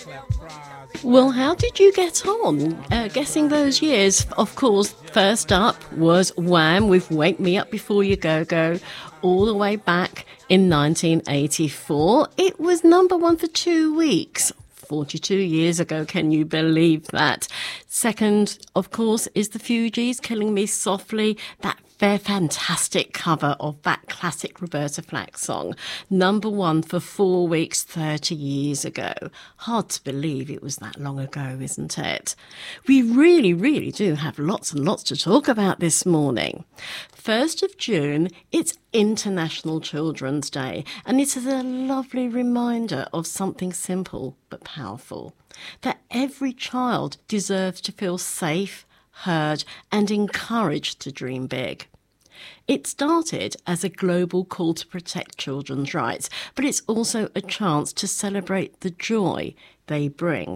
Well, how did you get on guessing those years? Of course, first up was Wham with Wake Me Up Before You Go Go, all the way back in 1984. It was number one for 2 weeks. 42 years ago, can you believe that? Second, of course, is the Fugees, Killing Me Softly, that fantastic cover of that classic Roberta Flack song. Number one for 4 weeks 30 years ago. Hard to believe it was that long ago, isn't it? We really do have lots and lots to talk about this morning. 1st of June, it's International Children's Day, and it is a lovely reminder of something simple but powerful, that every child deserves to feel safe, heard and encouraged to dream big. It started as a global call to protect children's rights, but it's also a chance to celebrate the joy they bring